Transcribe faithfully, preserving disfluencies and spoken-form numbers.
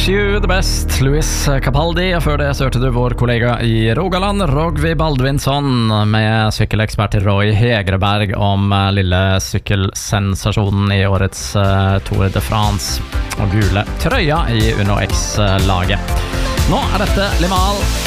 You the best, Louis Capaldi. Og før det så hørte du vår kollega i Rogaland, Rogvi Baldvinsson, med sykkelekspert Roy Hegreberg om uh, lille sykkelsensasjonen i årets uh, Tour de France og gule trøya i Uno X-laget. Nå er dette Limahl.